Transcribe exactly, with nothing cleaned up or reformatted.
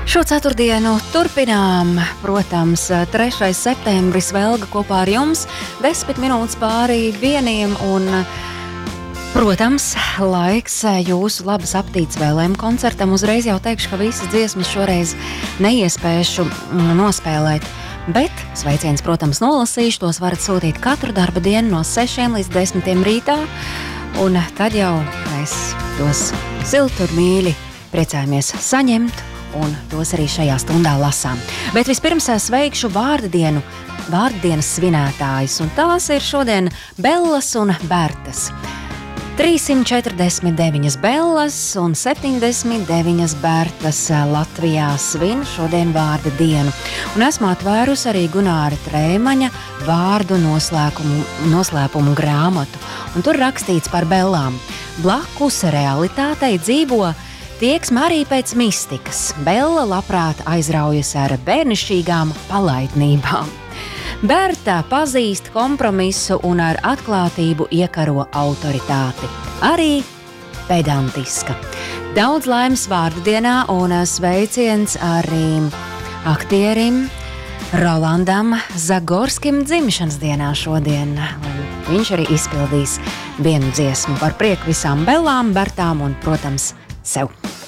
Šo ceturtdienu turpinām, protams, trešais septembris Velga kopā ar jums, desmit minūtes pāri vieniem un, protams, laiks jūsu labas aptītes vēlējumu koncertam. Uzreiz jau teikšu, ka visas dziesmas šoreiz neiespēšu nospēlēt, bet sveiciens, protams, nolasīšu, tos varat sūtīt katru darba dienu no sešiem līdz desmitiem rītā, un tad jau mēs tos siltu un mīļi priecājamies saņemt, un tos arī šajā stundā lasām. Bet vispirms sveikšu vārdienu, vārdienas svinētājus, un tās ir šodien Bellas un Bertas. trīssimt četrdesmit deviņas Bellas un septiņdesmit deviņas Bertas Latvijā svin šodien vārda dienu. Un esmu atvērusi arī Gunāra Trēmaņa vārdu noslēpumu, noslēpumu grāmatu, un tur rakstīts par Bellām. Blakus realitātei dzīvo tieksme arī pēc mistikas. Bella labprāt aizraujas ar bērnišķīgām palaidnībām. Berta pazīst kompromisu un ar atklātību iekaro autoritāti. Arī pedantiska. Daudz laimes vārdu dienā un sveiciens arī aktierim Rolandam Zagorskim dzimšanas dienā šodien. Viņš arī izpildīs vienu dziesmu par prieku visām Bellām, Bertām un, protams, sev.